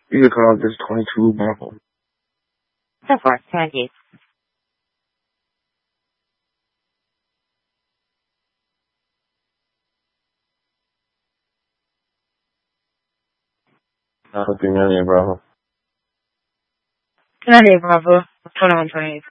You could call this 22 Marvel. So far, thank you. $3 million, Bravo. Good idea, Bravo. 2128.